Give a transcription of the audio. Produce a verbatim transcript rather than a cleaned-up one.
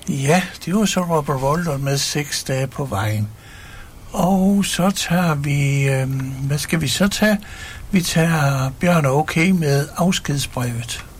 Ja, det var så Robert Walton med Seks dage på vejen. Og så tager vi... Øh, hvad skal vi så tage? Vi tager Bjørn Okay med Afskedsbrevet.